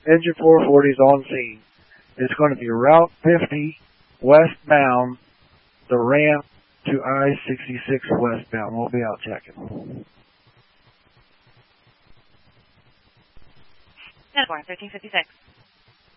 Engine 440 is on scene. It's going to be Route 50 westbound, the ramp to I-66 westbound. We'll be out checking. 10-4, 1356.